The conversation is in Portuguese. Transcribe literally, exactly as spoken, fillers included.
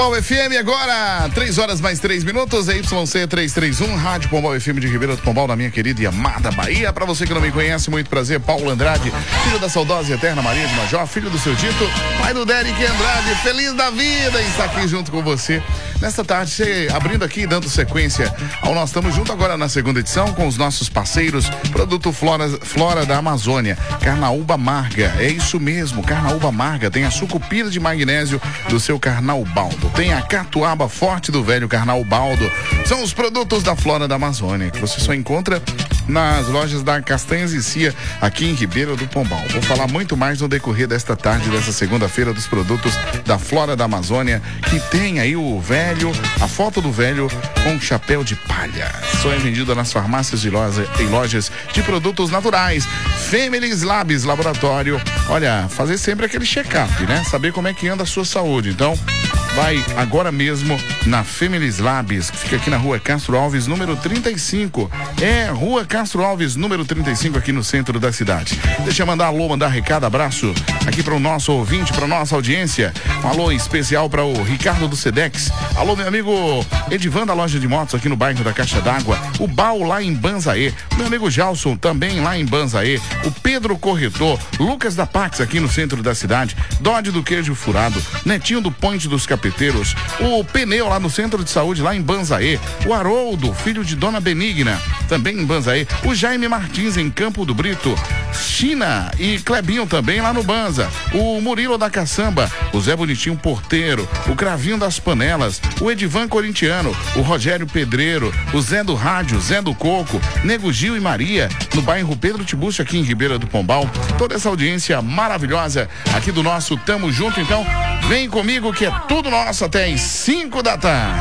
Pombal F M agora, três horas mais três minutos, é Y C trezentos e trinta e um, Rádio Pombal F M de Ribeira do Pombal, na minha querida e amada Bahia. Pra você que não me conhece, muito prazer, Paulo Andrade, filho da saudosa e eterna Maria de Major, filho do seu Dito, pai do Derek Andrade, feliz da vida em estar aqui junto com você. Nesta tarde, abrindo aqui, dando sequência ao nós estamos junto agora na segunda edição com os nossos parceiros, produto Flora, Flora da Amazônia, Carnaúba Amarga, é isso mesmo, Carnaúba Amarga, tem a sucupira de magnésio do seu Carnaubaldo, tem a catuaba forte do velho Carnaubaldo, são os produtos da Flora da Amazônia, que você só encontra nas lojas da Castanhas e Cia, aqui em Ribeira do Pombal. Vou falar muito mais no decorrer desta tarde, dessa segunda-feira, dos produtos da Flora da Amazônia, que tem aí o velho, a foto do velho com chapéu de palha. Só é vendido nas farmácias de loja, em lojas de produtos naturais. Femilis Labs Laboratório. Olha, fazer sempre aquele check-up, né? Saber como é que anda a sua saúde. Então, vai agora mesmo na Femilis Labs, que fica aqui na rua Castro Alves, número trinta e cinco. É, rua Castro Alves, número trinta e cinco, aqui no centro da cidade. Deixa eu mandar alô, mandar recado, abraço aqui para o nosso ouvinte, para nossa audiência. Um alô especial para o Ricardo do Sedex. Alô, meu amigo Edivan da loja de motos aqui no bairro da Caixa d'Água. O Bal lá em Banzaê. Meu amigo Jalson também lá em Banzaê. O Pedro Corretor. Lucas da Pax aqui no centro da cidade. Dodge do Queijo Furado. Netinho do Ponte dos Capeteiros. O Pneu lá no centro de saúde lá em Banzaê. O Haroldo, filho de Dona Benigna, também em Banzaê. O Jaime Martins em Campo do Brito. China e Clebinho também lá no Banza. O Murilo da Caçamba. O Zé Bonitinho Porteiro. O Cravinho das Panelas. O Edivan Corintiano. O Rogério Pedreiro. O Zé do Rádio. Zé do Coco. Nego Gil e Maria. No bairro Pedro Tiburcio, aqui em Ribeira do Pombal. Toda essa audiência maravilhosa aqui do nosso Tamo Junto. Então, vem comigo que é tudo nosso até as cinco da tarde.